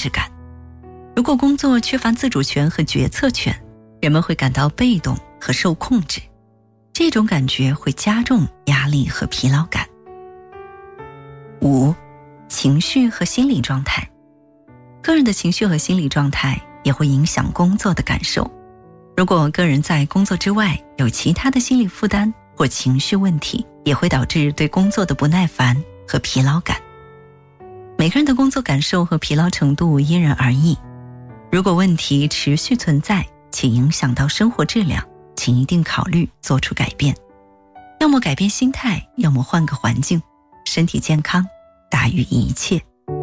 制感。如果工作缺乏自主权和决策权，人们会感到被动和受控制，这种感觉会加重压力和疲劳感。5. 情绪和心理状态。个人的情绪和心理状态也会影响工作的感受。如果个人在工作之外有其他的心理负担或情绪问题，也会导致对工作的不耐烦和疲劳感。每个人的工作感受和疲劳程度因人而异，如果问题持续存在且影响到生活质量，请一定考虑做出改变。要么改变心态，要么换个环境，身体健康大于一切。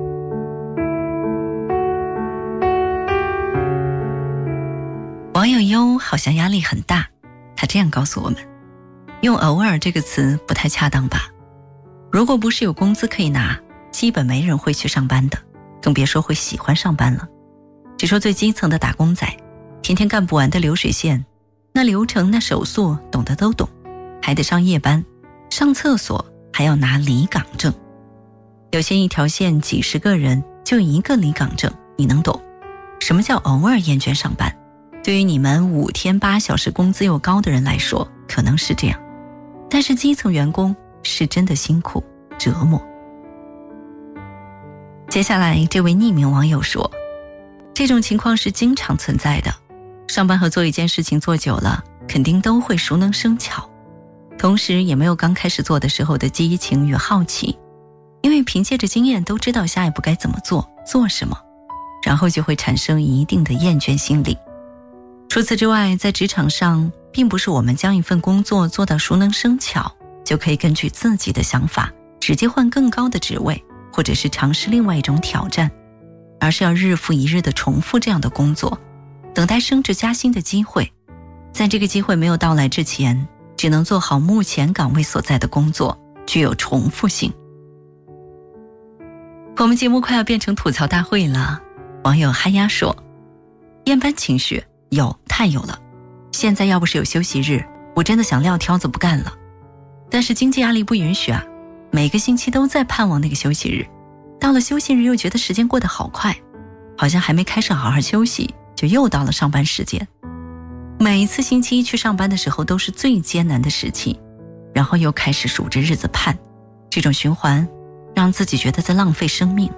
网友优好像压力很大，他这样告诉我们，用偶尔这个词不太恰当吧。如果不是有工资可以拿，基本没人会去上班的，更别说会喜欢上班了。只说最基层的打工仔，天天干不完的流水线，那流程那手速懂的都懂，还得上夜班，上厕所还要拿离岗证。有些一条线几十个人就一个离岗证，你能懂什么叫偶尔厌倦上班？对于你们5天8小时工资又高的人来说可能是这样，但是基层员工是真的辛苦折磨。接下来这位匿名网友说，这种情况是经常存在的，上班和做一件事情做久了，肯定都会熟能生巧，同时也没有刚开始做的时候的激情与好奇，因为凭借着经验都知道下一步该怎么做，做什么，然后就会产生一定的厌倦心理。除此之外，在职场上，并不是我们将一份工作做到熟能生巧，就可以根据自己的想法直接换更高的职位，或者是尝试另外一种挑战，而是要日复一日的重复这样的工作，等待升职加薪的机会。在这个机会没有到来之前，只能做好目前岗位所在的工作，具有重复性。我们节目快要变成吐槽大会了，网友哈呀说，厌班情绪太有了，现在要不是有休息日，我真的想撂挑子不干了。但是经济压力不允许啊，每个星期都在盼望那个休息日，到了休息日又觉得时间过得好快，好像还没开始好好休息，就又到了上班时间。每一次星期一去上班的时候都是最艰难的时期，然后又开始数着日子盼，这种循环让自己觉得在浪费生命。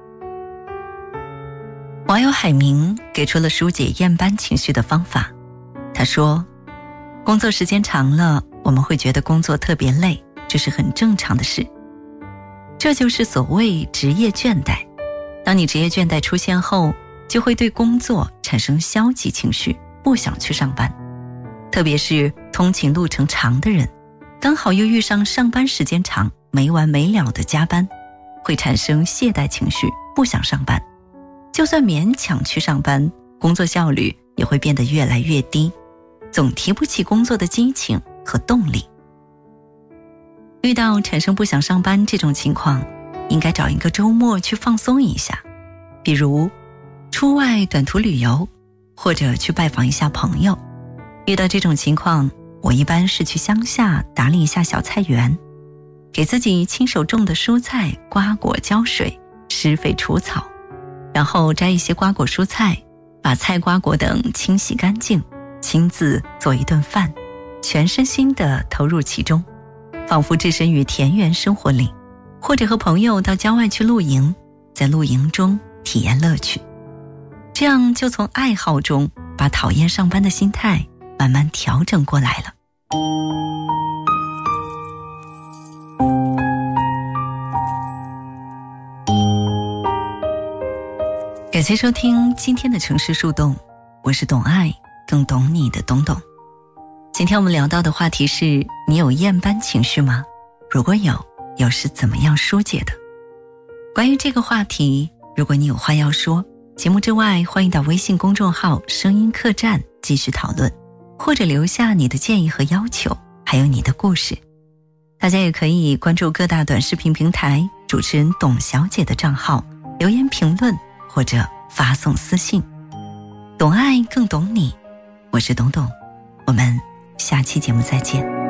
网友海明给出了疏解厌班情绪的方法，他说，工作时间长了，我们会觉得工作特别累，这是很正常的事。这就是所谓职业倦怠。当你职业倦怠出现后，就会对工作产生消极情绪，不想去上班。特别是通勤路程长的人，刚好又遇上上班时间长，没完没了的加班，会产生懈怠情绪，不想上班。就算勉强去上班，工作效率也会变得越来越低，总提不起工作的激情和动力。遇到产生不想上班这种情况，应该找一个周末去放松一下，比如出外短途旅游，或者去拜访一下朋友。遇到这种情况，我一般是去乡下打理一下小菜园，给自己亲手种的蔬菜瓜果浇水，施肥除草，然后摘一些瓜果蔬菜，把菜瓜果等清洗干净，亲自做一顿饭，全身心地投入其中，仿佛置身于田园生活里。或者和朋友到郊外去露营，在露营中体验乐趣，这样就从爱好中把讨厌上班的心态慢慢调整过来了。感谢收听今天的城市树洞，我是懂爱更懂你的懂懂。今天我们聊到的话题是，你有厌班情绪吗？如果有，又是怎么样疏解的？关于这个话题，如果你有话要说，节目之外欢迎到微信公众号声音客栈继续讨论，或者留下你的建议和要求，还有你的故事。大家也可以关注各大短视频平台主持人董小姐的账号，留言评论或者发送私信。懂爱更懂你，我是董董，我们下期节目再见。